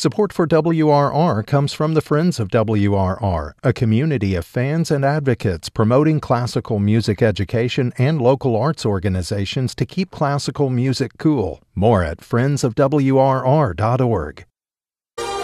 Support for WRR comes from the Friends of WRR, a community of fans and advocates promoting classical music education and local arts organizations to keep classical music cool. More at friendsofwrr.org.